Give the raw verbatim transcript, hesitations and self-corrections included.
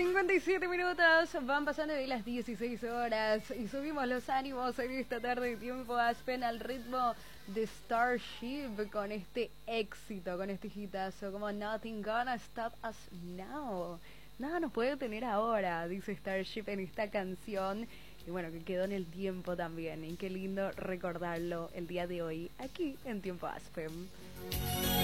cincuenta y siete minutos, van pasando de las dieciséis horas y subimos los ánimos en esta tarde de Tiempo Aspen al ritmo de Starship con este éxito, con este hitazo como Nothing Gonna Stop Us Now. Nada nos puede detener ahora, dice Starship en esta canción. Y bueno, que quedó en el tiempo también. Y qué lindo recordarlo el día de hoy aquí en Tiempo Aspen.